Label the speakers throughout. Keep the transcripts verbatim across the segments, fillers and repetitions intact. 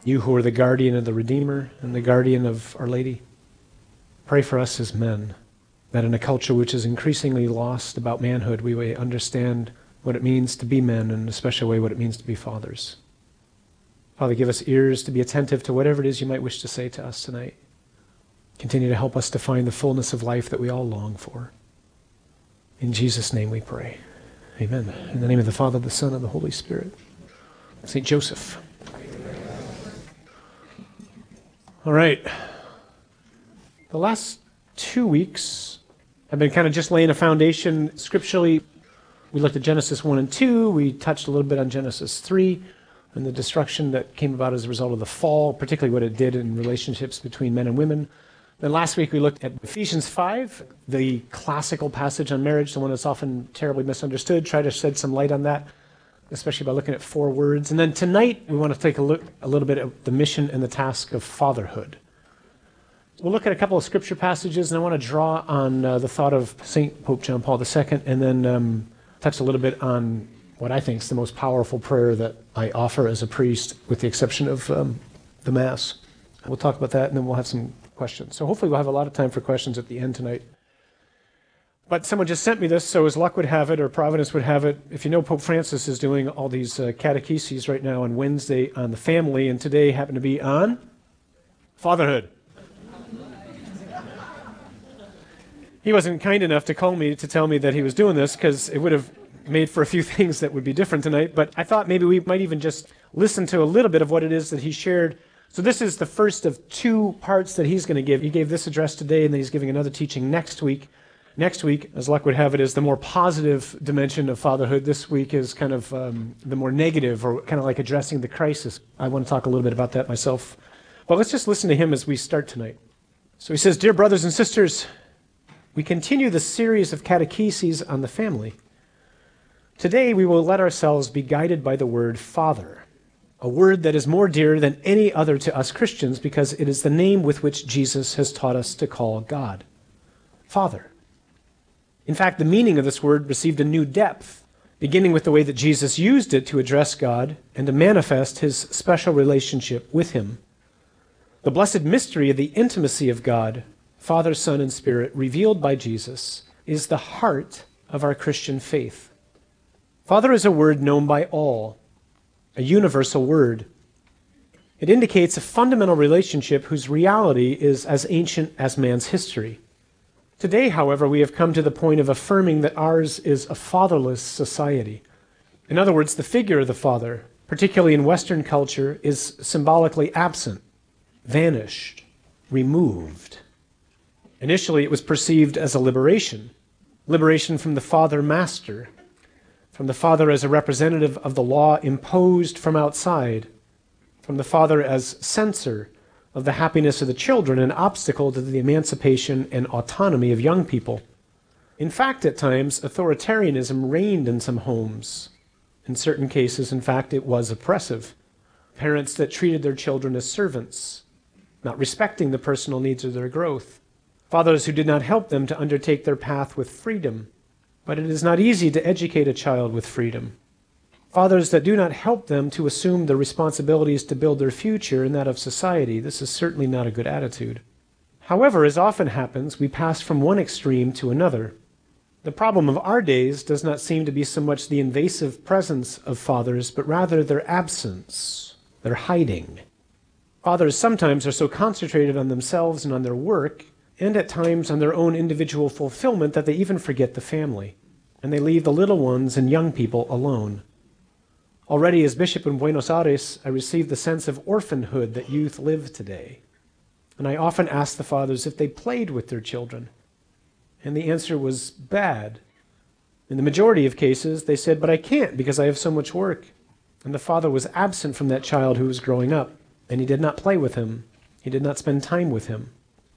Speaker 1: You who are the guardian of the Redeemer and the guardian of Our Lady, pray for us as men, that in a culture which is increasingly lost about manhood, we may understand what it means to be men, and especially what it means to be fathers. Father, give us ears to be attentive to whatever it is you might wish to say to us tonight. Continue to help us to find the fullness of life that we all long for. In Jesus' name we pray. Amen. In the name of the Father, the Son, and the Holy Spirit. Saint Joseph. All right. The last two weeks have been kind of just laying a foundation scripturally. We looked at Genesis one and two. We touched a little bit on Genesis three and the destruction that came about as a result of the fall, particularly what it did in relationships between men and women. Then last week we looked at Ephesians five, the classical passage on marriage, the one that's often terribly misunderstood. Try to shed some light on that, especially by looking at four words. And then tonight we want to take a look a little bit at the mission and the task of fatherhood. We'll look at a couple of scripture passages, and I want to draw on uh, the thought of Saint Pope John Paul the Second, and then um, touch a little bit on what I think is the most powerful prayer that I offer as a priest, with the exception of um, the Mass. We'll talk about that, and then we'll have some questions. So hopefully we'll have a lot of time for questions at the end tonight. But someone just sent me this, so as luck would have it, or Providence would have it, if you know, Pope Francis is doing all these uh, catecheses right now on Wednesday on the family, and today happened to be on fatherhood. He wasn't kind enough to call me to tell me that he was doing this, because it would have made for a few things that would be different tonight, but I thought maybe we might even just listen to a little bit of what it is that he shared. So this is the first of two parts that he's going to give. He gave this address today, and then he's giving another teaching next week. Next week, as luck would have it, is the more positive dimension of fatherhood. This week is kind of um, the more negative, or kind of like addressing the crisis. I want to talk a little bit about that myself. But let's just listen to him as we start tonight. So he says, "Dear brothers and sisters, we continue the series of catecheses on the family. Today we will let ourselves be guided by the word Father, a word that is more dear than any other to us Christians because it is the name with which Jesus has taught us to call God. Father. In fact, the meaning of this word received a new depth, beginning with the way that Jesus used it to address God and to manifest his special relationship with him. The blessed mystery of the intimacy of God, Father, Son, and Spirit, revealed by Jesus, is the heart of our Christian faith. Father is a word known by all, a universal word. It indicates a fundamental relationship whose reality is as ancient as man's history. Today, however, we have come to the point of affirming that ours is a fatherless society. In other words, the figure of the father, particularly in Western culture, is symbolically absent, vanished, removed. Initially, it was perceived as a liberation, liberation from the father-master, from the father as a representative of the law imposed from outside, from the father as censor of the happiness of the children, an obstacle to the emancipation and autonomy of young people. In fact, at times, authoritarianism reigned in some homes. In certain cases, in fact, it was oppressive. Parents that treated their children as servants, not respecting the personal needs of their growth. Fathers who did not help them to undertake their path with freedom. But it is not easy to educate a child with freedom. Fathers that do not help them to assume the responsibilities to build their future and that of society. This is certainly not a good attitude. However, as often happens, we pass from one extreme to another. The problem of our days does not seem to be so much the invasive presence of fathers, but rather their absence, their hiding. Fathers sometimes are so concentrated on themselves and on their work, and at times on their own individual fulfillment, that they even forget the family, and they leave the little ones and young people alone. Already as bishop in Buenos Aires, I received the sense of orphanhood that youth live today. And I often asked the fathers if they played with their children. And the answer was bad. In the majority of cases, they said, "But I can't because I have so much work." And the father was absent from that child who was growing up, and he did not play with him. He did not spend time with him.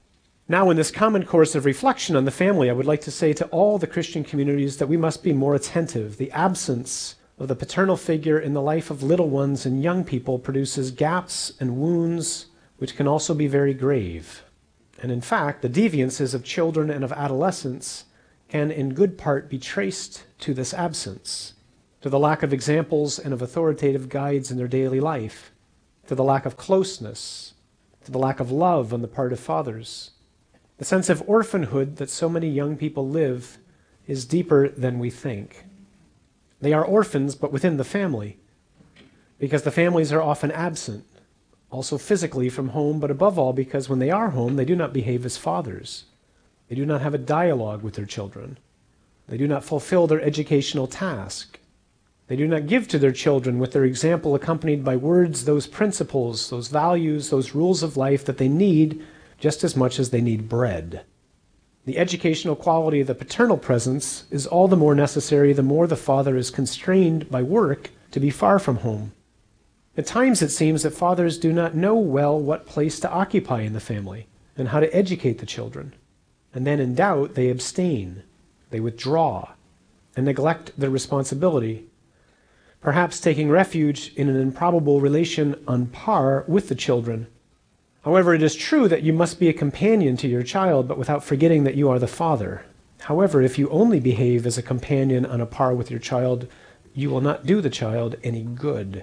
Speaker 1: Now, in this common course of reflection on the family, I would like to say to all the Christian communities that we must be more attentive. The absence of the paternal figure in the life of little ones and young people produces gaps and wounds which can also be very grave. And in fact, the deviances of children and of adolescents can in good part be traced to this absence, to the lack of examples and of authoritative guides in their daily life. to the lack of closeness, to the lack of love on the part of fathers. The sense of orphanhood that so many young people live is deeper than we think. They are orphans, but within the family, because the families are often absent, also physically from home, but above all because when they are home, they do not behave as fathers. They do not have a dialogue with their children. They do not fulfill their educational task. They do not give to their children with their example accompanied by words those principles, those values, those rules of life that they need just as much as they need bread. The educational quality of the paternal presence is all the more necessary the more the father is constrained by work to be far from home. At times it seems that fathers do not know well what place to occupy in the family and how to educate the children. And then in doubt, they abstain, they withdraw, and neglect their responsibility, perhaps taking refuge in an improbable relation on par with the children. However, it is true that you must be a companion to your child, but without forgetting that you are the father. However, if you only behave as a companion on a par with your child, you will not do the child any good.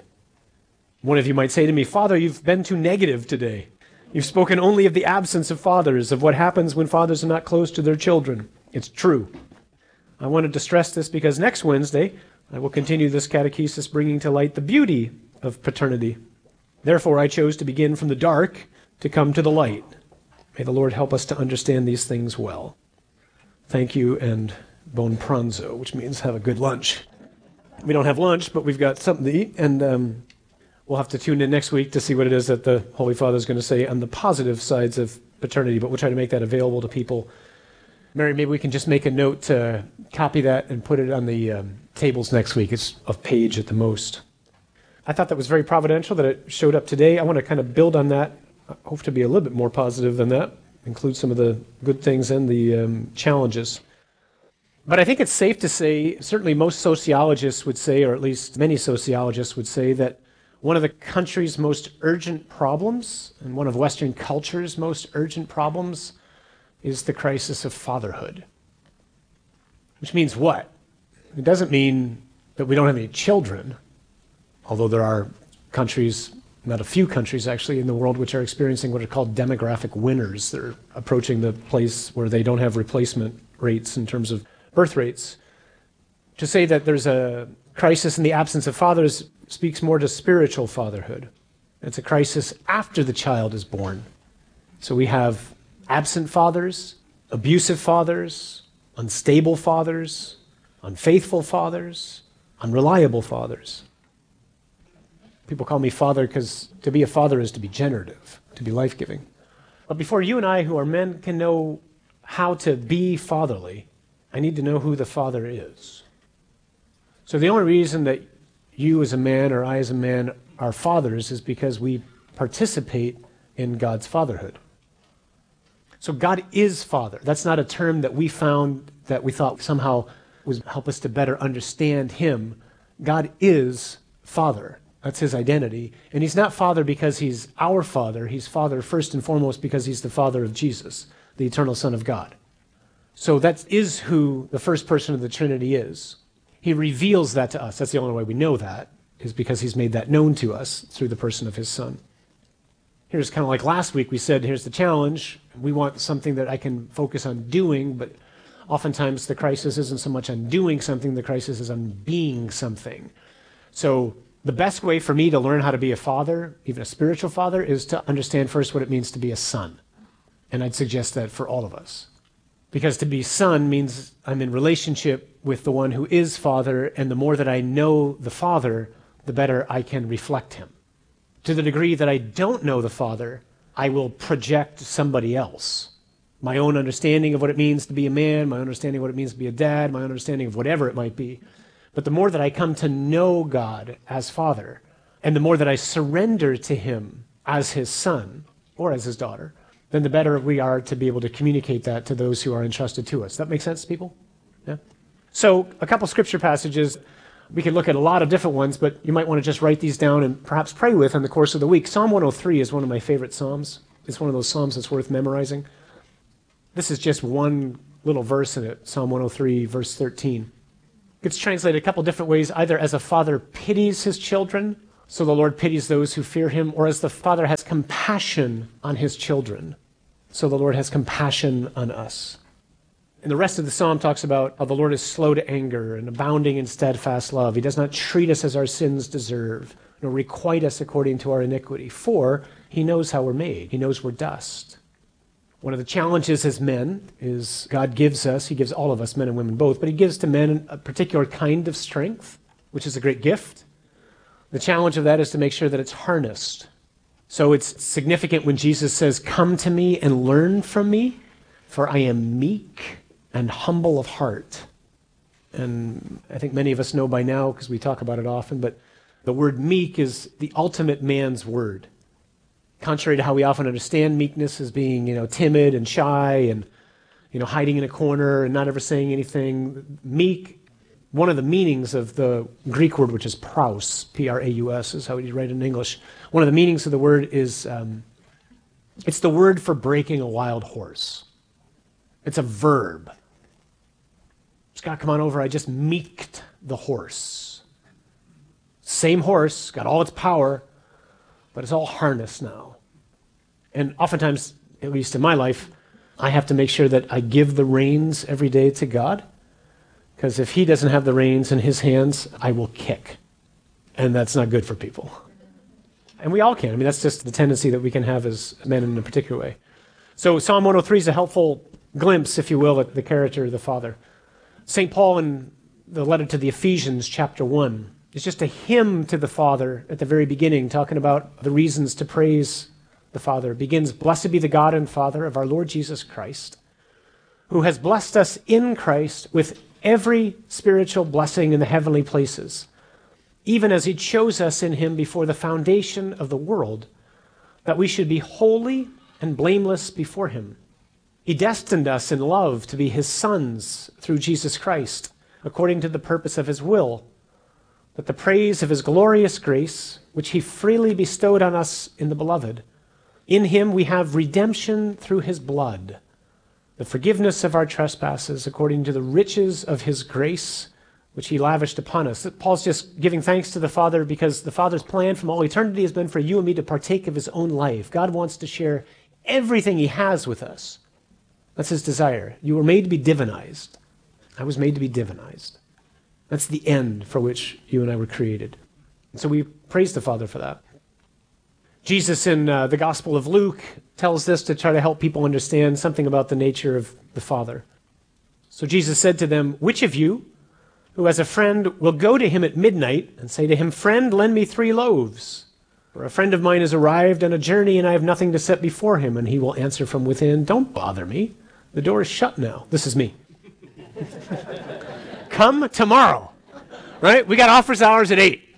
Speaker 1: One of you might say to me, "Father, you've been too negative today. You've spoken only of the absence of fathers, of what happens when fathers are not close to their children." It's true. I wanted to stress this because next Wednesday, I will continue this catechesis bringing to light the beauty of paternity. Therefore, I chose to begin from the dark to come to the light. May the Lord help us to understand these things well. Thank you, and buon pranzo, which means have a good lunch. We don't have lunch, but we've got something to eat, and um, we'll have to tune in next week to see what it is that the Holy Father is going to say on the positive sides of paternity, but we'll try to make that available to people. Mary, maybe we can just make a note to copy that and put it on the um, tables next week. It's a page at the most. I thought that was very providential that it showed up today. I want to kind of build on that. I hope to be a little bit more positive than that, include some of the good things and the um, challenges. But I think it's safe to say, certainly most sociologists would say, or at least many sociologists would say, that one of the country's most urgent problems, and one of Western culture's most urgent problems, is the crisis of fatherhood. Which means what? It doesn't mean that we don't have any children, although there are countries, not a few countries actually, in the world which are experiencing what are called demographic winters. They're approaching the place where they don't have replacement rates in terms of birth rates. To say that there's a crisis in the absence of fathers speaks more to spiritual fatherhood. It's a crisis after the child is born. So we have absent fathers, abusive fathers, unstable fathers, unfaithful fathers, unreliable fathers. People call me father because to be a father is to be generative, to be life-giving. But before you and I, who are men, can know how to be fatherly, I need to know who the father is. So the only reason that you as a man or I as a man are fathers is because we participate in God's fatherhood. So God is Father. That's not a term that we found that we thought somehow would help us to better understand Him. God is Father. That's His identity. And He's not Father because He's our Father. He's Father first and foremost because He's the Father of Jesus, the eternal Son of God. So that is who the first person of the Trinity is. He reveals that to us. That's the only way we know that, is because He's made that known to us through the person of His Son. Here's kind of like last week we said, here's the challenge. We want something that I can focus on doing, but oftentimes the crisis isn't so much on doing something, the crisis is on being something. So the best way for me to learn how to be a father, even a spiritual father, is to understand first what it means to be a son. And I'd suggest that for all of us. Because to be son means I'm in relationship with the one who is Father, and the more that I know the Father, the better I can reflect Him. To the degree that I don't know the Father, I will project somebody else. My own understanding of what it means to be a man, my understanding of what it means to be a dad, my understanding of whatever it might be. But the more that I come to know God as Father, and the more that I surrender to Him as His son or as His daughter, then the better we are to be able to communicate that to those who are entrusted to us. That make sense, people? Yeah? So a couple scripture passages. We could look at a lot of different ones, but you might want to just write these down and perhaps pray with in the course of the week. Psalm one oh three is one of my favorite psalms. It's one of those psalms that's worth memorizing. This is just one little verse in it, Psalm one oh three, verse thirteen. It's translated a couple different ways, either as a father pities his children, So the Lord pities those who fear him, or as the Father has compassion on his children, so the Lord has compassion on us. And the rest of the psalm talks about how the Lord is slow to anger and abounding in steadfast love. He does not treat us as our sins deserve, nor requite us according to our iniquity. For he knows how we're made. He knows we're dust. One of the challenges as men is God gives us, he gives all of us, men and women both, but he gives to men a particular kind of strength, which is a great gift. The challenge of that is to make sure that it's harnessed. So it's significant when Jesus says, "Come to me and learn from me, for I am meek and humble of heart." And I think many of us know by now, because we talk about it often, but the word meek is the ultimate man's word. Contrary to how we often understand meekness as being, you know, timid and shy and, you know, hiding in a corner and not ever saying anything, meek, one of the meanings of the Greek word, which is praus, P R A U S, is how you write it in English. One of the meanings of the word is, um, it's the word for breaking a wild horse. It's a verb. Scott, come on over. I just meeked the horse. Same horse, got all its power, but it's all harnessed now. And oftentimes, at least in my life, I have to make sure that I give the reins every day to God, because if he doesn't have the reins in his hands, I will kick. And that's not good for people. And we all can. I mean, that's just the tendency that we can have as men in a particular way. So Psalm one oh three is a helpful glimpse, if you will, at the character of the Father. Saint Paul in the letter to the Ephesians, chapter one, is just a hymn to the Father at the very beginning, talking about the reasons to praise the Father. It begins, "Blessed be the God and Father of our Lord Jesus Christ, who has blessed us in Christ with every spiritual blessing in the heavenly places, even as he chose us in him before the foundation of the world, that we should be holy and blameless before him. He destined us in love to be his sons through Jesus Christ, according to the purpose of his will, that the praise of his glorious grace, which he freely bestowed on us in the Beloved, in him we have redemption through his blood, the forgiveness of our trespasses according to the riches of his grace, which he lavished upon us." Paul's just giving thanks to the Father because the Father's plan from all eternity has been for you and me to partake of his own life. God wants to share everything he has with us. That's his desire. You were made to be divinized. I was made to be divinized. That's the end for which you and I were created. And so we praise the Father for that. Jesus in uh, the Gospel of Luke tells this to try to help people understand something about the nature of the Father. So Jesus said to them, "Which of you, who has a friend, will go to him at midnight and say to him, 'Friend, lend me three loaves. For a friend of mine has arrived on a journey and I have nothing to set before him.' And he will answer from within, 'Don't bother me. The door is shut now.'" This is me. "Come tomorrow." Right? We got office hours at eight.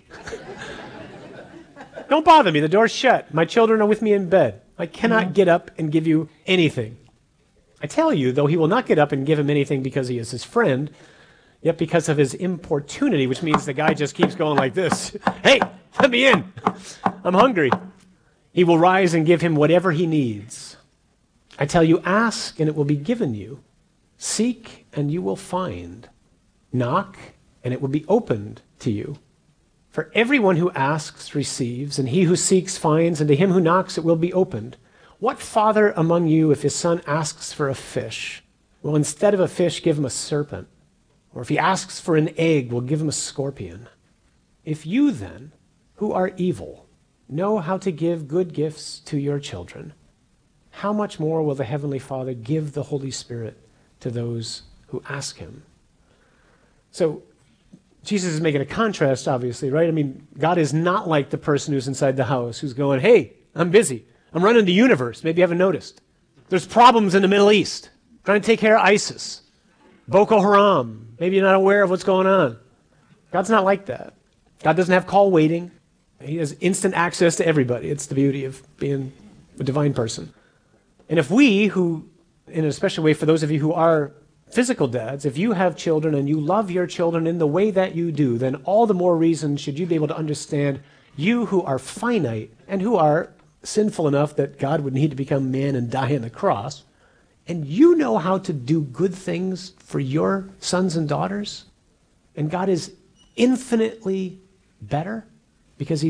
Speaker 1: "Don't bother me. The door's shut. My children are with me in bed. I cannot get up and give you anything." I tell you, though he will not get up and give him anything because he is his friend, yet because of his importunity, which means the guy just keeps going like this. "Hey, let me in. I'm hungry." He will rise and give him whatever he needs. I tell you, ask and it will be given you. Seek and you will find. Knock and it will be opened to you. For everyone who asks receives, and he who seeks finds, and to him who knocks it will be opened. What father among you, if his son asks for a fish, will instead of a fish give him a serpent? Or if he asks for an egg, will give him a scorpion? If you then, who are evil, know how to give good gifts to your children, how much more will the Heavenly Father give the Holy Spirit to those who ask him? So Jesus is making a contrast, obviously, right? I mean, God is not like the person who's inside the house who's going, "Hey, I'm busy. I'm running the universe." Maybe you haven't noticed. There's problems in the Middle East. Trying to take care of ISIS, Boko Haram. Maybe you're not aware of what's going on. God's not like that. God doesn't have call waiting. He has instant access to everybody. It's the beauty of being a divine person. And if we, who, in a special way for those of you who are physical dads, if you have children and you love your children in the way that you do, then all the more reason should you be able to understand, you who are finite and who are sinful enough that God would need to become man and die on the cross, and you know how to do good things for your sons and daughters, and God is infinitely better because he's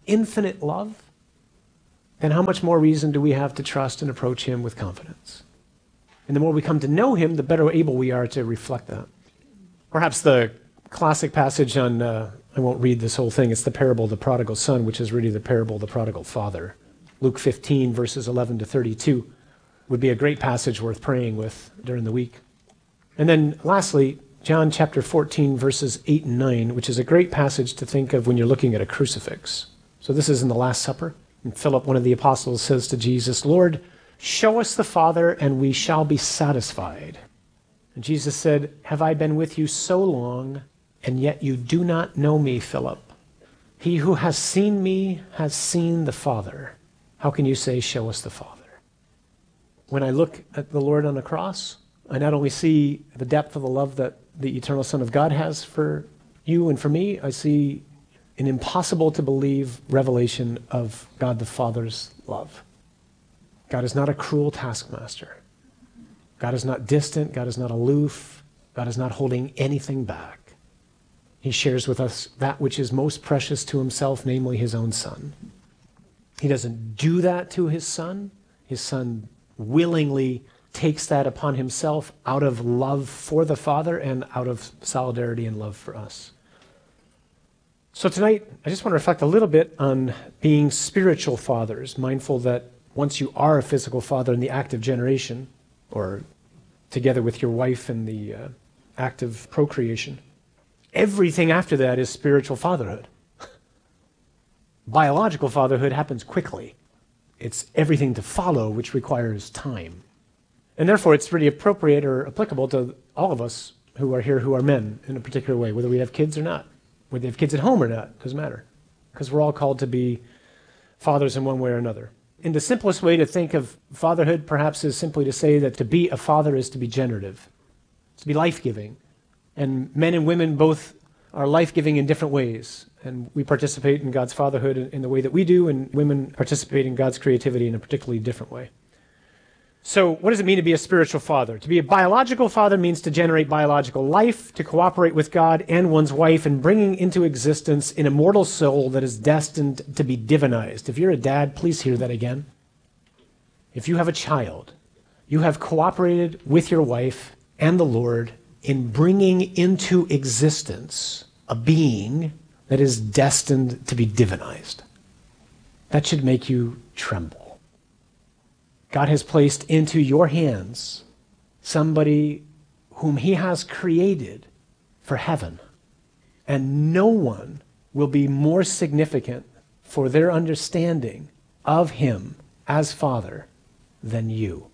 Speaker 1: infinite love, then how much more reason do we have to trust and approach him with confidence? And the more we come to know him, the better able we are to reflect that. Perhaps the classic passage on, uh, I won't read this whole thing, it's the parable of the prodigal son, which is really the parable of the prodigal father. Luke fifteen, verses eleven to thirty-two, would be a great passage worth praying with during the week. And then lastly, John chapter fourteen, verses eight and nine, which is a great passage to think of when you're looking at a crucifix. So this is in the Last Supper. And Philip, one of the apostles, says to Jesus, "Lord, show us the Father, and we shall be satisfied." And Jesus said, "Have I been with you so long, and yet you do not know me, Philip? He who has seen me has seen the Father. How can you say, 'Show us the Father'?" When I look at the Lord on the cross, I not only see the depth of the love that the eternal Son of God has for you and for me, I see an impossible to believe revelation of God the Father's love. God is not a cruel taskmaster. God is not distant. God is not aloof. God is not holding anything back. He shares with us that which is most precious to himself, namely his own Son. He doesn't do that to his Son. His Son willingly takes that upon himself out of love for the Father and out of solidarity and love for us. So tonight, I just want to reflect a little bit on being spiritual fathers, mindful that once you are a physical father in the act of generation, or together with your wife in the uh, act of procreation, everything after that is spiritual fatherhood. Biological fatherhood happens quickly. It's everything to follow, which requires time. And therefore, it's really appropriate or applicable to all of us who are here who are men in a particular way, whether we have kids or not. Whether they have kids at home or not, doesn't matter. Because we're all called to be fathers in one way or another. And the simplest way to think of fatherhood perhaps is simply to say that to be a father is to be generative. It's to be life-giving. And men and women both are life-giving in different ways. And we participate in God's fatherhood in, in the way that we do, and women participate in God's creativity in a particularly different way. So what does it mean to be a spiritual father? To be a biological father means to generate biological life, to cooperate with God and one's wife in bringing into existence an immortal soul that is destined to be divinized. If you're a dad, please hear that again. If you have a child, you have cooperated with your wife and the Lord in bringing into existence a being that is destined to be divinized. That should make you tremble. God has placed into your hands somebody whom he has created for heaven. And no one will be more significant for their understanding of him as Father than you.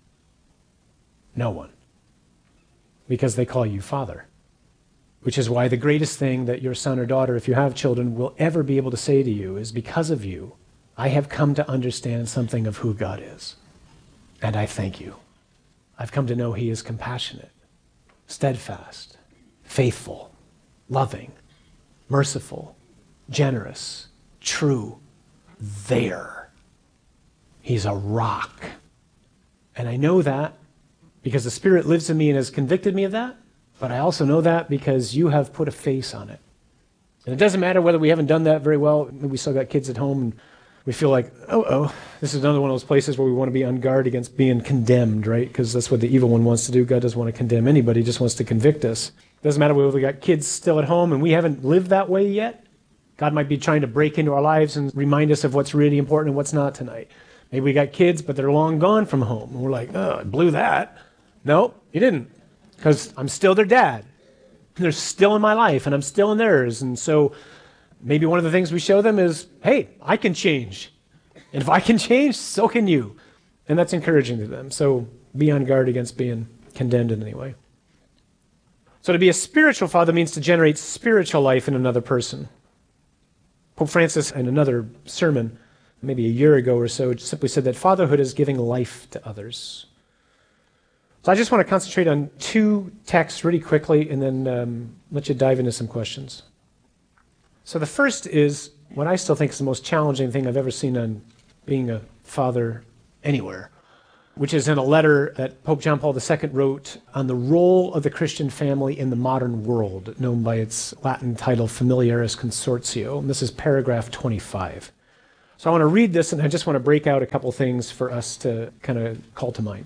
Speaker 1: No one. Because they call you Father. Which is why the greatest thing that your son or daughter, if you have children, will ever be able to say to you is, because of you, I have come to understand something of who God is. And I thank you. I've come to know he is compassionate, steadfast, faithful, loving, merciful, generous, true, there. He's a rock. And I know that because the Spirit lives in me and has convicted me of that, but I also know that because you have put a face on it. And it doesn't matter whether we haven't done that very well. We still got kids at home and we feel like, oh, oh, this is another one of those places where we want to be on guard against being condemned, right? Because that's what the evil one wants to do. God doesn't want to condemn anybody. He just wants to convict us. It doesn't matter whether we got kids still at home and we haven't lived that way yet. God might be trying to break into our lives and remind us of what's really important and what's not tonight. Maybe we got kids, but they're long gone from home. And we're like, oh, I blew that. No, you didn't. Because I'm still their dad. They're still in my life and I'm still in theirs. And so maybe one of the things we show them is, hey, I can change. And if I can change, so can you. And that's encouraging to them. So be on guard against being condemned in any way. So to be a spiritual father means to generate spiritual life in another person. Pope Francis, in another sermon, maybe a year ago or so, simply said that fatherhood is giving life to others. So I just want to concentrate on two texts really quickly and then um, let you dive into some questions. So the first is what I still think is the most challenging thing I've ever seen on being a father anywhere. which is in a letter that Pope John Paul the Second wrote on the role of the Christian family in the modern world, known by its Latin title Familiaris Consortio. And this is paragraph twenty-five. So I want to read this, and I just want to break out a couple things for us to kind of call to mind.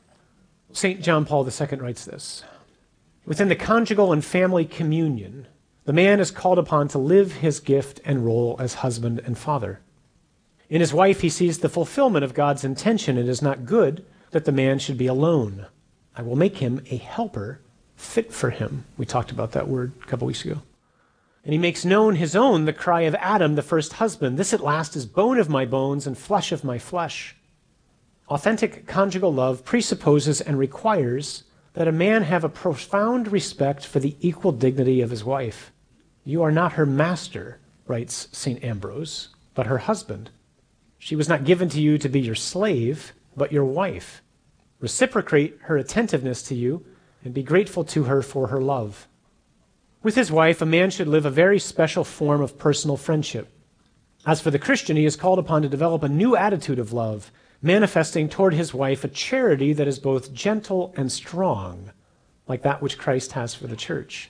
Speaker 1: Saint John Paul the Second writes this: within the conjugal and family communion, the man is called upon to live his gift and role as husband and father. In his wife, he sees the fulfillment of God's intention. It is not good that the man should be alone. I will make him a helper fit for him. We talked about that word a couple weeks ago. And he makes known his own, the cry of Adam, the first husband. This at last is bone of my bones and flesh of my flesh. Authentic conjugal love presupposes and requires that a man have a profound respect for the equal dignity of his wife. You are not her master, writes Saint Ambrose, but her husband. She was not given to you to be your slave, but your wife. Reciprocate her attentiveness to you and be grateful to her for her love. With his wife, a man should live a very special form of personal friendship. As for the Christian, he is called upon to develop a new attitude of love, manifesting toward his wife a charity that is both gentle and strong, like that which Christ has for the church.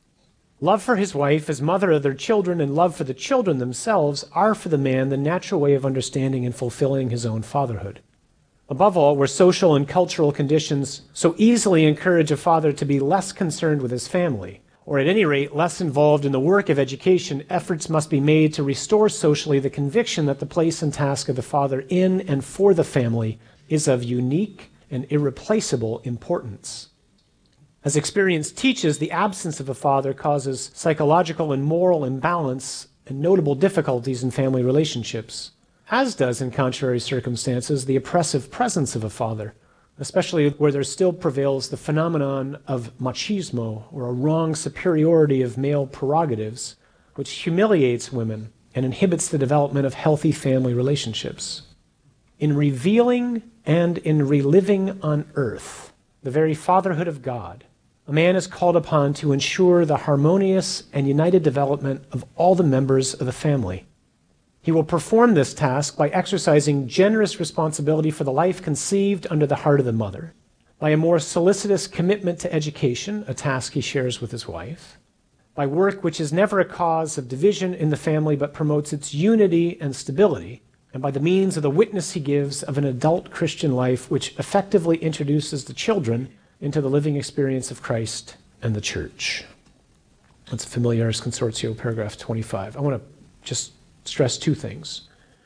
Speaker 1: Love for his wife as mother of their children and love for the children themselves are for the man the natural way of understanding and fulfilling his own fatherhood. Above all, where social and cultural conditions so easily encourage a father to be less concerned with his family, or at any rate less involved in the work of education, efforts must be made to restore socially the conviction that the place and task of the father in and for the family is of unique and irreplaceable importance. As experience teaches, the absence of a father causes psychological and moral imbalance and notable difficulties in family relationships, as does, in contrary circumstances, the oppressive presence of a father, especially where there still prevails the phenomenon of machismo, or a wrong superiority of male prerogatives, which humiliates women and inhibits the development of healthy family relationships. In revealing and in reliving on earth the very fatherhood of God, a man is called upon to ensure the harmonious and united development of all the members of the family. He will perform this task by exercising generous responsibility for the life conceived under the heart of the mother, by a more solicitous commitment to education, a task he shares with his wife, by work which is never a cause of division in the family but promotes its unity and stability, and by the means of the witness he gives of an adult Christian life which effectively introduces the children into the living experience of Christ and the church. That's Familiaris Consortio, paragraph twenty-five. I want to just stress two things.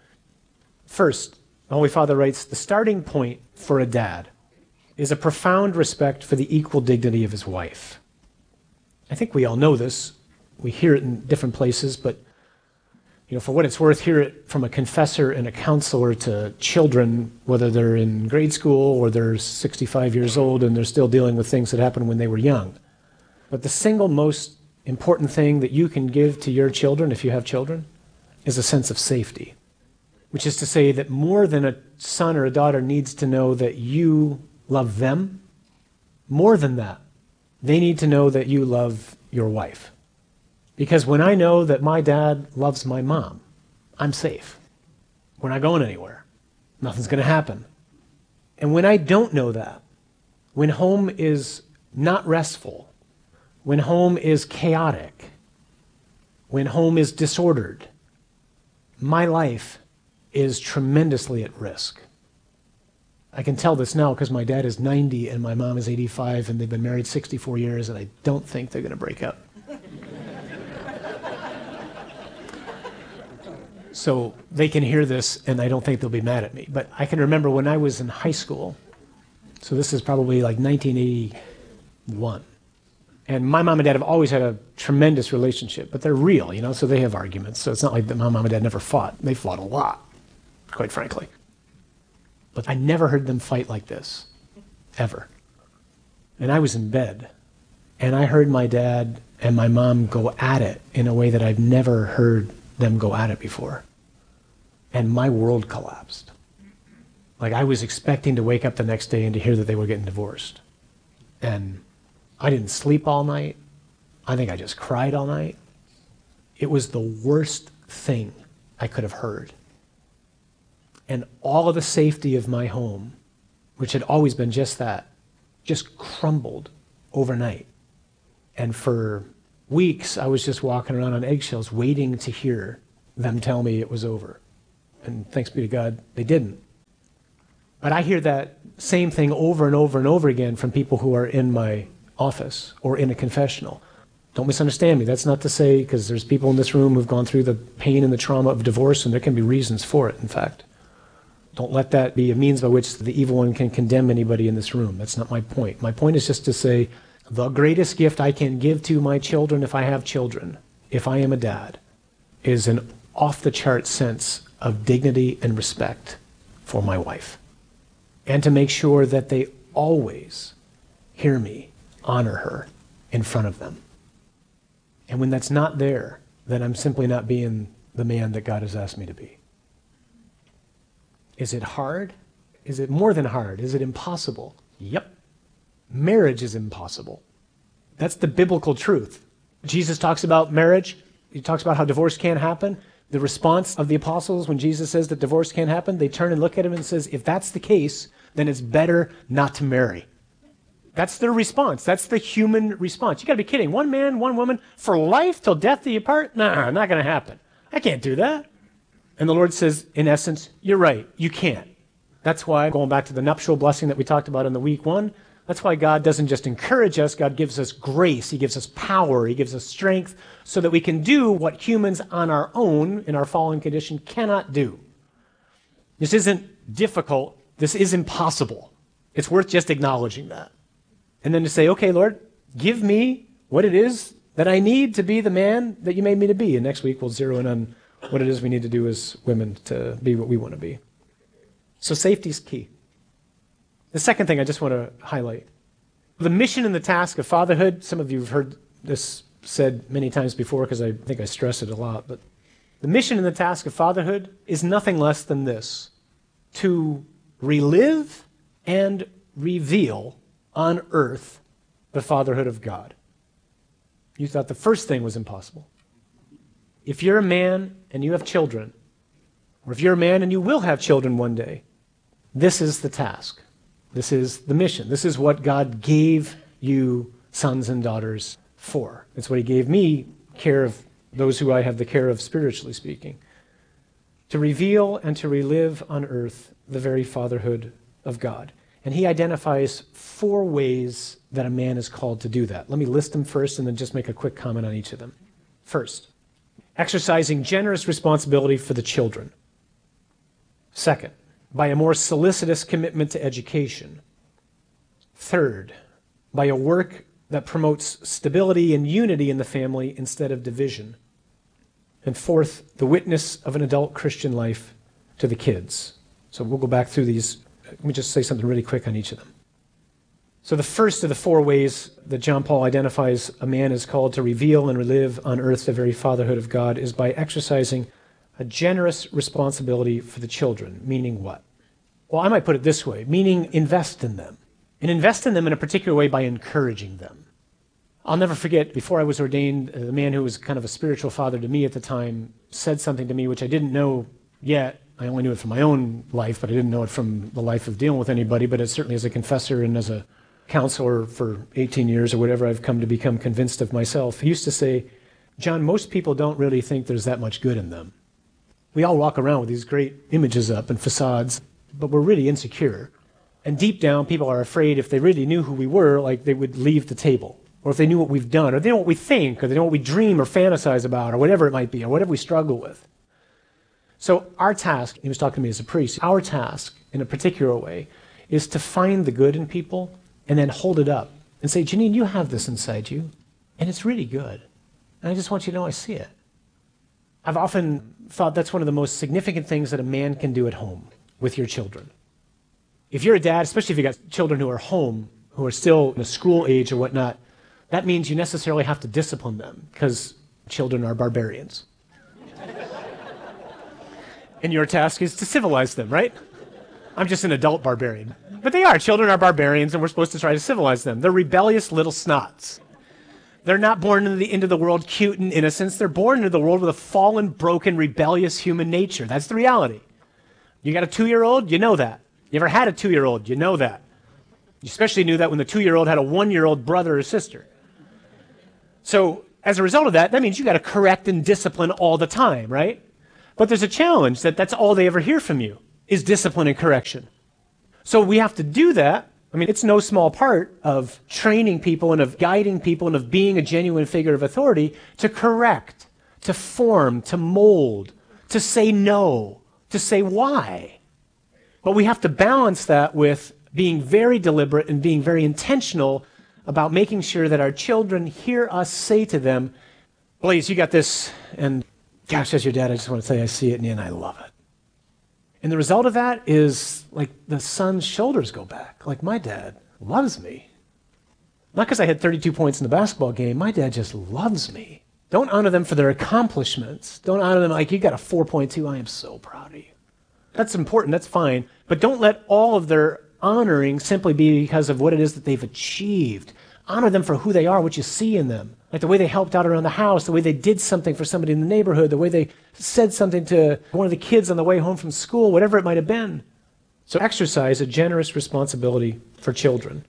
Speaker 1: First, the Holy Father writes, the starting point for a dad is a profound respect for the equal dignity of his wife. I think we all know this. We hear it in different places, but you know, for what it's worth, hear it from a confessor and a counselor to children, whether they're in grade school or they're sixty-five years old and they're still dealing with things that happened when they were young. But the single most important thing that you can give to your children, if you have children, is a sense of safety, which is to say that more than a son or a daughter needs to know that you love them, more than that, they need to know that you love your wife. Because when I know that my dad loves my mom, I'm safe. We're not going anywhere. Nothing's going to happen. And when I don't know that, when home is not restful, when home is chaotic, when home is disordered, my life is tremendously at risk. I can tell this now because my dad is ninety and my mom is eighty-five and they've been married sixty-four years and I don't think they're going to break up. So they can hear this, and I don't think they'll be mad at me. But I can remember when I was in high school, so this is probably like nineteen eighty-one, and my mom and dad have always had a tremendous relationship, but they're real, you know, so they have arguments. So it's not like that my mom and dad never fought. They fought a lot, quite frankly. But I never heard them fight like this, ever. And I was in bed, and I heard my dad and my mom go at it in a way that I've never heard them go at it before. And my world collapsed. Like I was expecting to wake up the next day and to hear that they were getting divorced. And I didn't sleep all night. I think I just cried all night. It was the worst thing I could have heard. And all of the safety of my home which had always been just that, just crumbled overnight. And for weeks, I was just walking around on eggshells waiting to hear them tell me it was over. And thanks be to God, they didn't. But I hear that same thing over and over and over again from people who are in my office or in a confessional. Don't misunderstand me. That's not to say, because there's people in this room who've gone through the pain and the trauma of divorce, and there can be reasons for it, in fact. Don't let that be a means by which the evil one can condemn anybody in this room. That's not my point. My point is just to say, the greatest gift I can give to my children, if I have children, if I am a dad, is an off-the-chart sense of dignity and respect for my wife. And to make sure that they always hear me honor her in front of them. And when that's not there, then I'm simply not being the man that God has asked me to be. Is it hard? Is it more than hard? Is it impossible? Yep. Marriage is impossible. That's the biblical truth. Jesus talks about marriage. He talks about how divorce can't happen. The response of the apostles when Jesus says that divorce can't happen, they turn and look at him and says, if that's the case, then it's better not to marry. That's their response. That's the human response. You got to be kidding. One man, one woman, for life till death do you part? Nah, not going to happen. I can't do that. And the Lord says, in essence, you're right. You can't. That's why, going back to the nuptial blessing that we talked about in the week one, that's why God doesn't just encourage us. God gives us grace. He gives us power. He gives us strength so that we can do what humans on our own, in our fallen condition, cannot do. This isn't difficult. This is impossible. It's worth just acknowledging that. And then to say, okay, Lord, give me what it is that I need to be the man that you made me to be. And next week we'll zero in on what it is we need to do as women to be what we want to be. So safety is key. The second thing I just want to highlight, the mission and the task of fatherhood, some of you have heard this said many times before because I think I stress it a lot, but the mission and the task of fatherhood is nothing less than this: to relive and reveal on earth the fatherhood of God. You thought the first thing was impossible. If you're a man and you have children, or if you're a man and you will have children one day, this is the task. This is the mission. This is what God gave you sons and daughters for. It's what he gave me, care of those who I have the care of, spiritually speaking. To reveal and to relive on earth the very fatherhood of God. And he identifies four ways that a man is called to do that. Let me list them first and then just make a quick comment on each of them. First, exercising generous responsibility for the children. Second, by a more solicitous commitment to education. Third, by a work that promotes stability and unity in the family instead of division. And fourth, the witness of an adult Christian life to the kids. So we'll go back through these. Let me just say something really quick on each of them. So the first of the four ways that John Paul identifies a man is called to reveal and relive on earth the very fatherhood of God is by exercising a generous responsibility for the children. Meaning what? Well, I might put it this way, meaning invest in them. And invest in them in a particular way by encouraging them. I'll never forget, before I was ordained, the man who was kind of a spiritual father to me at the time said something to me which I didn't know yet. I only knew it from my own life, but I didn't know it from the life of dealing with anybody. But it's certainly as a confessor and as a counselor for eighteen years or whatever, I've come to become convinced of myself. He used to say, John, most people don't really think there's that much good in them. We all walk around with these great images up and facades, but we're really insecure. And deep down, people are afraid if they really knew who we were, like they would leave the table. Or if they knew what we've done, or they know what we think, or they know what we dream or fantasize about, or whatever it might be, or whatever we struggle with. So our task, he was talking to me as a priest, our task in a particular way is to find the good in people and then hold it up and say, Janine, you have this inside you, and it's really good. And I just want you to know I see it. I've often thought that's one of the most significant things that a man can do at home with your children. If you're a dad, especially if you've got children who are home, who are still in a school age or whatnot, that means you necessarily have to discipline them because children are barbarians. And your task is to civilize them, right? I'm just an adult barbarian. But they are. Children are barbarians, and we're supposed to try to civilize them. They're rebellious little snots. They're not born into the, into the world cute and innocent. They're born into the world with a fallen, broken, rebellious human nature. That's the reality. You got a two-year-old, you know that. You ever had a two-year-old? You know that. You especially knew that when the two-year-old had a one-year-old brother or sister. So as a result of that, that means you got to correct and discipline all the time, right? But there's a challenge that that's all they ever hear from you is discipline and correction. So we have to do that. I mean, it's no small part of training people and of guiding people and of being a genuine figure of authority to correct, to form, to mold, to say no, to say why. But we have to balance that with being very deliberate and being very intentional about making sure that our children hear us say to them, Blaze, you got this, and gosh, as your dad, I just want to say I see it in you and I love it. And the result of that is like the son's shoulders go back. Like my dad loves me. Not because I had thirty-two points in the basketball game. My dad just loves me. Don't honor them for their accomplishments. Don't honor them like you got a four point two. I am so proud of you. That's important. That's fine. But don't let all of their honoring simply be because of what it is that they've achieved. Honor them for who they are, what you see in them. Like the way they helped out around the house, the way they did something for somebody in the neighborhood, the way they said something to one of the kids on the way home from school, whatever it might have been. So exercise a generous responsibility for children.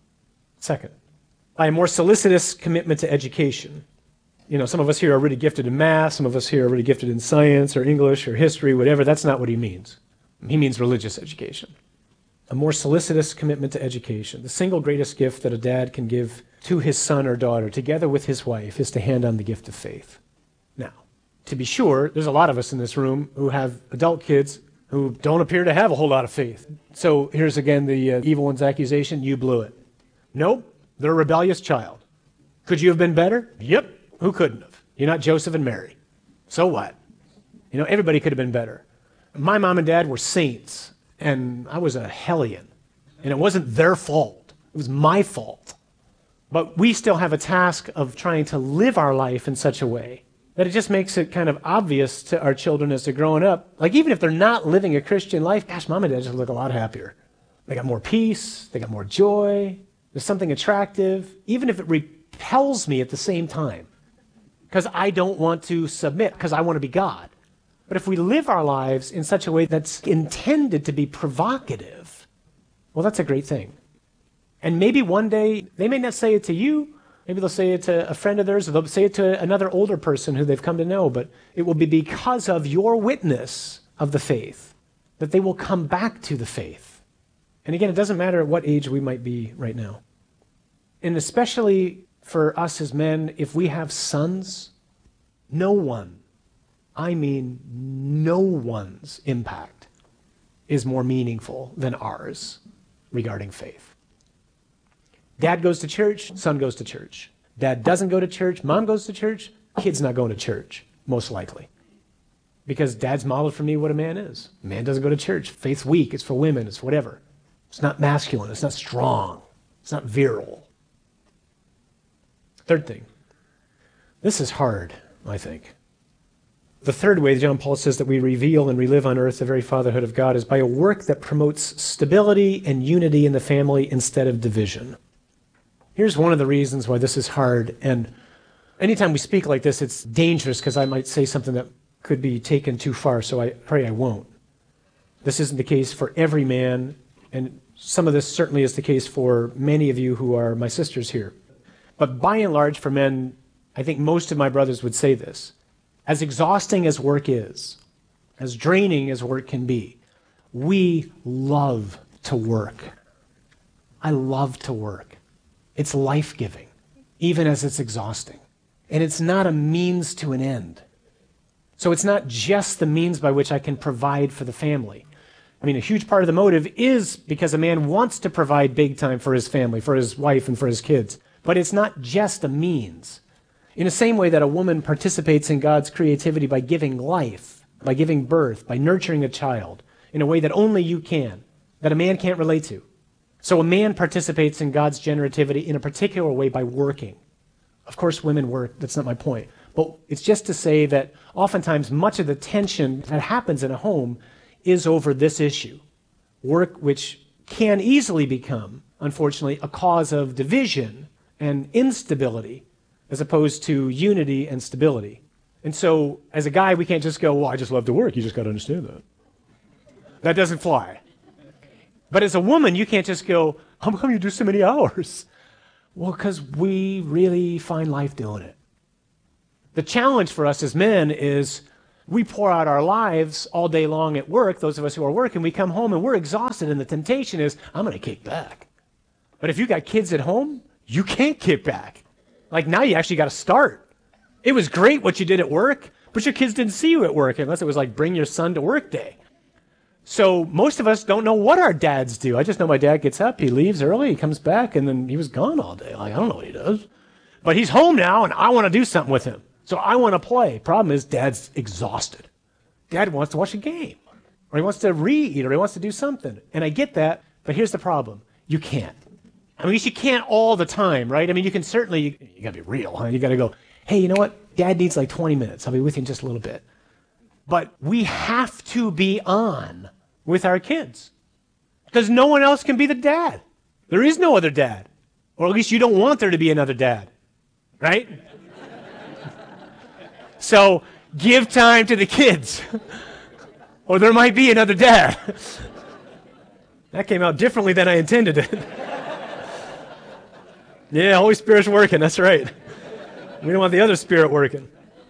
Speaker 1: Second, by a more solicitous commitment to education. You know, some of us here are really gifted in math, some of us here are really gifted in science or English or history, whatever. That's not what he means. He means religious education. A more solicitous commitment to education. The single greatest gift that a dad can give to his son or daughter, together with his wife, is to hand on the gift of faith. Now, to be sure, there's a lot of us in this room who have adult kids who don't appear to have a whole lot of faith. So here's again the uh, evil one's accusation, you blew it. Nope, they're a rebellious child. Could you have been better? Yep, who couldn't have? You're not Joseph and Mary. So what? You know, everybody could have been better. My mom and dad were saints, and I was a hellion. And it wasn't their fault. It was my fault. But we still have a task of trying to live our life in such a way that it just makes it kind of obvious to our children as they're growing up. Like even if they're not living a Christian life, gosh, mom and dad just look a lot happier. They got more peace. They got more joy. There's something attractive, even if it repels me at the same time. Because I don't want to submit, because I want to be God. But if we live our lives in such a way that's intended to be provocative, well, that's a great thing. And maybe one day, they may not say it to you, maybe they'll say it to a friend of theirs, or they'll say it to another older person who they've come to know, but it will be because of your witness of the faith that they will come back to the faith. And again, it doesn't matter at what age we might be right now. And especially for us as men, if we have sons, no one, I mean no one's impact is more meaningful than ours regarding faith. Dad goes to church, son goes to church. Dad doesn't go to church, mom goes to church, kid's not going to church, most likely. Because dad's modeled for me what a man is. A man doesn't go to church. Faith's weak, it's for women, it's whatever. It's not masculine, it's not strong, it's not virile. Third thing, this is hard, I think. The third way John Paul says that we reveal and relive on earth the very fatherhood of God is by a work that promotes stability and unity in the family instead of division. Here's one of the reasons why this is hard, and anytime we speak like this, it's dangerous because I might say something that could be taken too far, so I pray I won't. This isn't the case for every man, and some of this certainly is the case for many of you who are my sisters here. But by and large, for men, I think most of my brothers would say this. As exhausting as work is, as draining as work can be, we love to work. I love to work. It's life-giving, even as it's exhausting. And it's not a means to an end. So it's not just the means by which I can provide for the family. I mean, a huge part of the motive is because a man wants to provide big time for his family, for his wife and for his kids. But it's not just a means. In the same way that a woman participates in God's creativity by giving life, by giving birth, by nurturing a child in a way that only you can, that a man can't relate to. So a man participates in God's generativity in a particular way by working. Of course, women work. That's not my point. But it's just to say that oftentimes much of the tension that happens in a home is over this issue. Work which can easily become, unfortunately, a cause of division and instability as opposed to unity and stability. And so as a guy, we can't just go, well, I just love to work. You just got to understand that. That doesn't fly. But as a woman, you can't just go, how come you do so many hours? Well, because we really find life doing it. The challenge for us as men is we pour out our lives all day long at work, those of us who are working, we come home and we're exhausted, and the temptation is, I'm going to kick back. But if you got kids at home, you can't kick back. Like now you actually got to start. It was great what you did at work, but your kids didn't see you at work unless it was like bring your son to work day. So most of us don't know what our dads do. I just know my dad gets up, he leaves early, he comes back, and then he was gone all day. Like, I don't know what he does. But he's home now, and I want to do something with him. So I want to play. Problem is, Dad's exhausted. Dad wants to watch a game, or he wants to read, or he wants to do something. And I get that, but here's the problem. You can't. I mean, you can't all the time, right? I mean, you can certainly, you, you got to be real, huh? You got to go, hey, you know what? Dad needs like twenty minutes. I'll be with you in just a little bit. But we have to be on with our kids because no one else can be the dad. There is no other dad. Or at least you don't want there to be another dad, right? So give time to the kids or there might be another dad. That came out differently than I intended it. Yeah, Holy Spirit's working, that's right. We don't want the other spirit working.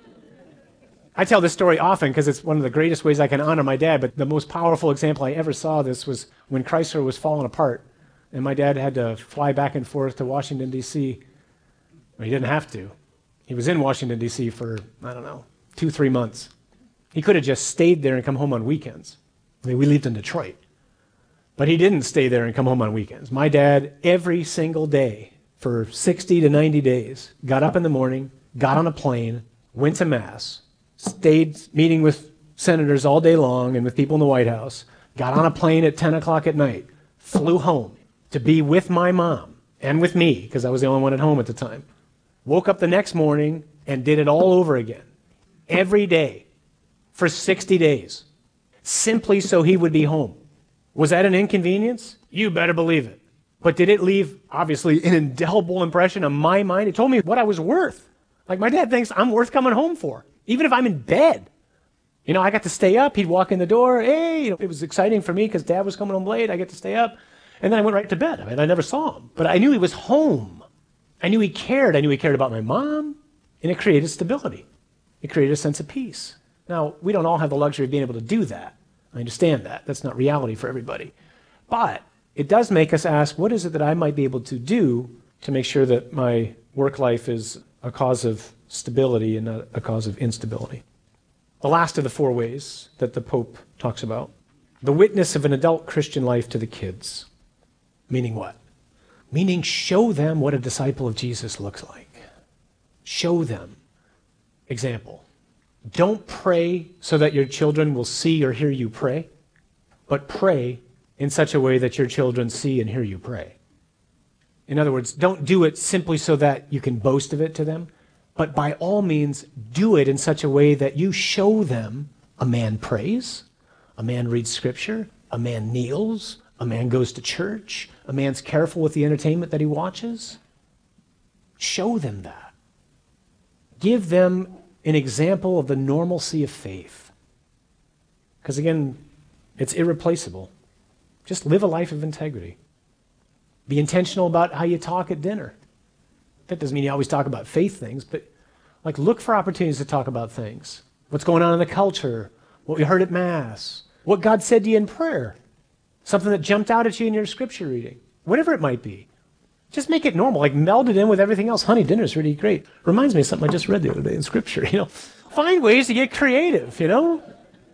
Speaker 1: I tell this story often because it's one of the greatest ways I can honor my dad, but the most powerful example I ever saw of this was when Chrysler was falling apart, and my dad had to fly back and forth to Washington, D C Well, he didn't have to. He was in Washington, D C for, I don't know, two, three months. He could have just stayed there and come home on weekends. I mean, we lived in Detroit. But he didn't stay there and come home on weekends. My dad, every single day for sixty to ninety days, got up in the morning, got on a plane, went to Mass, stayed meeting with senators all day long and with people in the White House, got on a plane at ten o'clock at night, flew home to be with my mom and with me, because I was the only one at home at the time. Woke up the next morning and did it all over again, every day, for sixty days, simply so he would be home. Was that an inconvenience? You better believe it. But did it leave, obviously, an indelible impression on my mind? It told me what I was worth. Like, my dad thinks I'm worth coming home for, even if I'm in bed. You know, I got to stay up. He'd walk in the door. Hey, it was exciting for me because Dad was coming home late. I get to stay up. And then I went right to bed. I mean, I never saw him. But I knew he was home. I knew he cared. I knew he cared about my mom. And it created stability. It created a sense of peace. Now, we don't all have the luxury of being able to do that. I understand that. That's not reality for everybody. But it does make us ask, what is it that I might be able to do to make sure that my work life is a cause of stability and not a cause of instability? The last of the four ways that the Pope talks about, the witness of an adult Christian life to the kids. Meaning what? Meaning show them what a disciple of Jesus looks like. Show them. Example. Don't pray so that your children will see or hear you pray, but pray in such a way that your children see and hear you pray. In other words, don't do it simply so that you can boast of it to them, but by all means, do it in such a way that you show them a man prays, a man reads scripture, a man kneels, a man goes to church, a man's careful with the entertainment that he watches. Show them that. Give them an example of the normalcy of faith. Because again, it's irreplaceable. Just live a life of integrity. Be intentional about how you talk at dinner. That doesn't mean you always talk about faith things, but like look for opportunities to talk about things. What's going on in the culture, what we heard at Mass, what God said to you in prayer, something that jumped out at you in your scripture reading, whatever it might be. Just make it normal, like meld it in with everything else. Honey, dinner's really great. Reminds me of something I just read the other day in scripture, you know. Find ways to get creative, you know.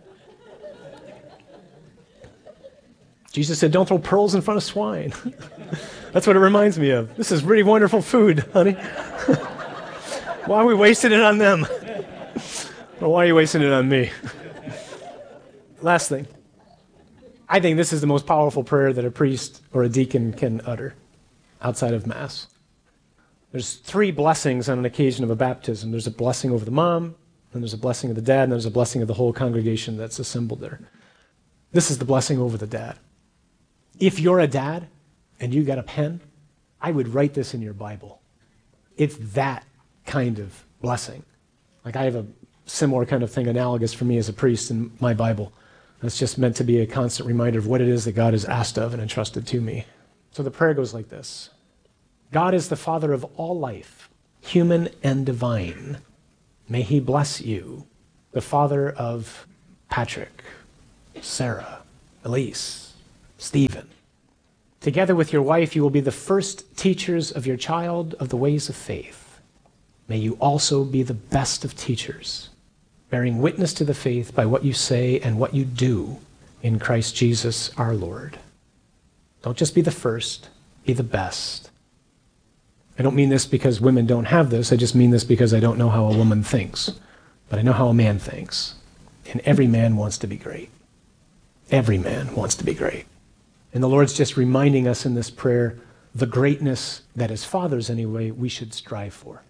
Speaker 1: Jesus said, don't throw pearls in front of swine. That's what it reminds me of. This is really wonderful food, honey. Why are we wasting it on them? Or why are you wasting it on me? Last thing. I think this is the most powerful prayer that a priest or a deacon can utter outside of Mass. There's three blessings on an occasion of a baptism. There's a blessing over the mom, and there's a blessing of the dad, and there's a blessing of the whole congregation that's assembled there. This is the blessing over the dad. If you're a dad and you got a pen, I would write this in your Bible. It's that kind of blessing. Like I have a similar kind of thing analogous for me as a priest in my Bible. That's just meant to be a constant reminder of what it is that God has asked of and entrusted to me. So the prayer goes like this. God is the Father of all life, human and divine. May he bless you, the Father of Patrick, Sarah, Elise, Stephen. Together with your wife, you will be the first teachers of your child of the ways of faith. May you also be the best of teachers, bearing witness to the faith by what you say and what you do in Christ Jesus our Lord. Don't just be the first, be the best. I don't mean this because women don't have this. I just mean this because I don't know how a woman thinks. But I know how a man thinks. And every man wants to be great. Every man wants to be great. And the Lord's just reminding us in this prayer the greatness that as fathers anyway, we should strive for.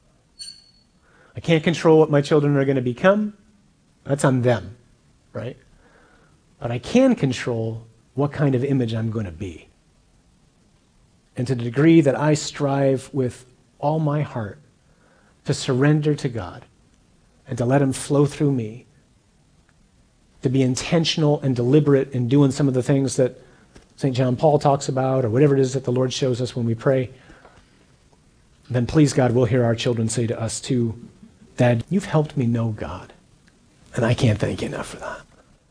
Speaker 1: I can't control what my children are going to become. That's on them, right? But I can control what kind of image I'm going to be. And to the degree that I strive with all my heart to surrender to God and to let him flow through me, to be intentional and deliberate in doing some of the things that Saint John Paul talks about, or whatever it is that the Lord shows us when we pray, then please God, we'll hear our children say to us too, Dad, you've helped me know God, and I can't thank you enough for that.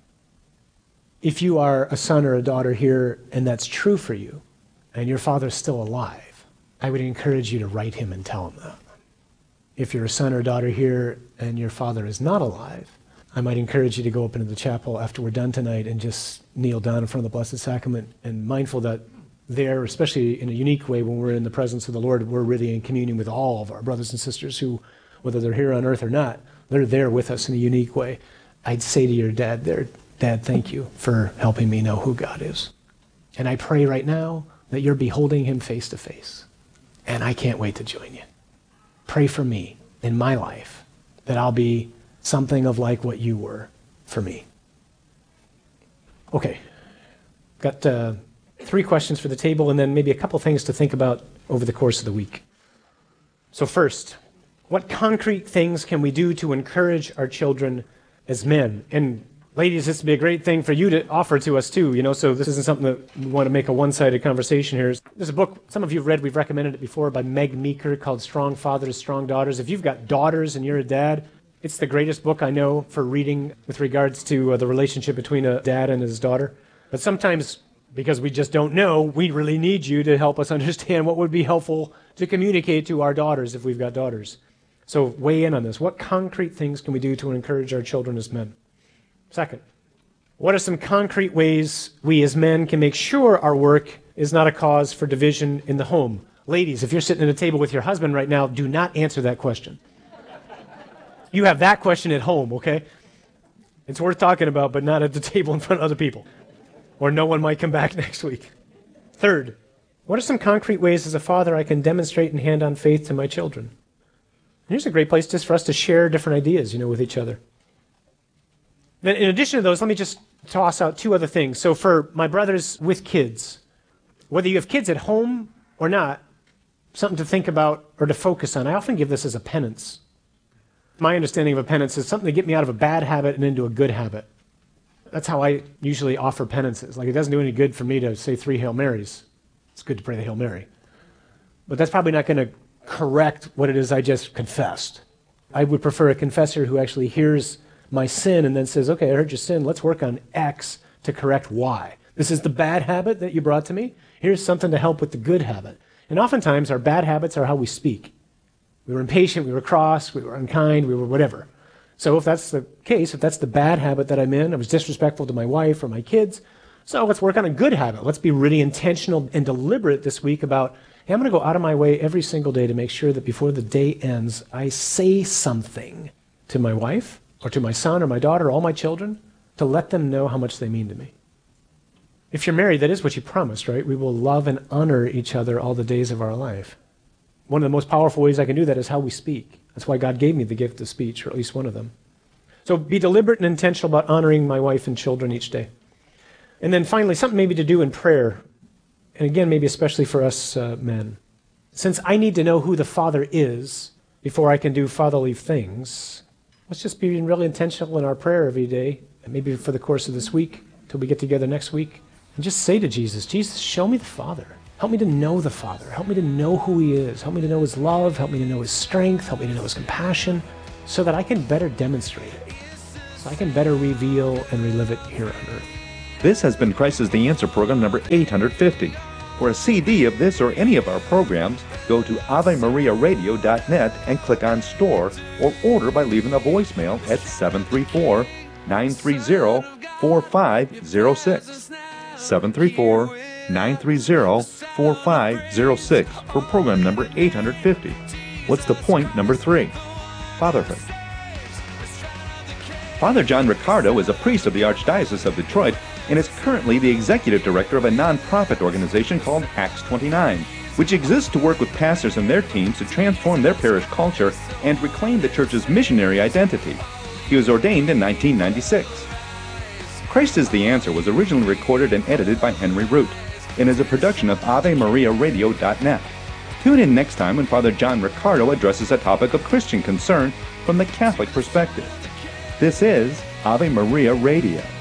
Speaker 1: If you are a son or a daughter here, and that's true for you, and your father's still alive, I would encourage you to write him and tell him that. If you're a son or daughter here, and your father is not alive, I might encourage you to go up into the chapel after we're done tonight and just kneel down in front of the Blessed Sacrament, and mindful that there, especially in a unique way when we're in the presence of the Lord, we're really in communion with all of our brothers and sisters who, whether they're here on earth or not, they're there with us in a unique way. I'd say to your dad there, Dad, thank you for helping me know who God is. And I pray right now that you're beholding him face to face. And I can't wait to join you. Pray for me in my life that I'll be something of like what you were for me. Okay. Got uh, three questions for the table, and then maybe a couple things to think about over the course of the week. So first, what concrete things can we do to encourage our children as men? And ladies, this would be a great thing for you to offer to us too, you know, so this isn't something that we want to make a one-sided conversation here. There's a book, some of you have read, we've recommended it before, by Meg Meeker called Strong Fathers, Strong Daughters. If you've got daughters and you're a dad, it's the greatest book I know for reading with regards to uh, the relationship between a dad and his daughter. But sometimes, because we just don't know, we really need you to help us understand what would be helpful to communicate to our daughters if we've got daughters. So weigh in on this. What concrete things can we do to encourage our children as men? Second, what are some concrete ways we as men can make sure our work is not a cause for division in the home? Ladies, if you're sitting at a table with your husband right now, do not answer that question. You have that question at home, okay? It's worth talking about, but not at the table in front of other people. Or no one might come back next week. Third, what are some concrete ways as a father I can demonstrate and hand on faith to my children? And here's a great place just for us to share different ideas, you know, with each other. Then in addition to those, let me just toss out two other things. So for my brothers with kids, whether you have kids at home or not, something to think about or to focus on. I often give this as a penance. My understanding of a penance is something to get me out of a bad habit and into a good habit. That's how I usually offer penances. Like, it doesn't do any good for me to say three Hail Marys. It's good to pray the Hail Mary. But that's probably not going to correct what it is I just confessed. I would prefer a confessor who actually hears my sin and then says, okay, I heard your sin. Let's work on X to correct Y. This is the bad habit that you brought to me. Here's something to help with the good habit. And oftentimes our bad habits are how we speak. We were impatient, we were cross, we were unkind, we were whatever. So if that's the case, if that's the bad habit that I'm in, I was disrespectful to my wife or my kids, so let's work on a good habit. Let's be really intentional and deliberate this week about, hey, I'm going to go out of my way every single day to make sure that before the day ends, I say something to my wife or to my son or my daughter or all my children to let them know how much they mean to me. If you're married, that is what you promised, right? We will love and honor each other all the days of our life. One of the most powerful ways I can do that is how we speak. That's why God gave me the gift of speech, or at least one of them. So be deliberate and intentional about honoring my wife and children each day. And then finally, something maybe to do in prayer. And again, maybe especially for us uh, men. Since I need to know who the Father is before I can do fatherly things, let's just be really intentional in our prayer every day maybe for the course of this week, till we get together next week, and just say to Jesus, Jesus, show me the Father. Help me to know the Father. Help me to know who he is. Help me to know his love. Help me to know his strength. Help me to know his compassion, so that I can better demonstrate it, so I can better reveal and relive it here on earth.
Speaker 2: This has been Christ is the Answer program number eight hundred fifty. For a C D of this or any of our programs, go to ave maria radio dot net and click on Store, or order by leaving a voicemail at seven three four, nine three zero, four five zero six. seven three four, nine three zero, four five zero six for program number eight hundred fifty. What's the point number three? Fatherhood. Father John Riccardo is a priest of the Archdiocese of Detroit and is currently the executive director of a non-profit organization called Acts twenty-nine, which exists to work with pastors and their teams to transform their parish culture and reclaim the church's missionary identity. He was ordained in nineteen ninety-six. Christ is the Answer was originally recorded and edited by Henry Root and is a production of ave maria radio dot net. Tune in next time when Father John Riccardo addresses a topic of Christian concern from the Catholic perspective. This is Ave Maria Radio.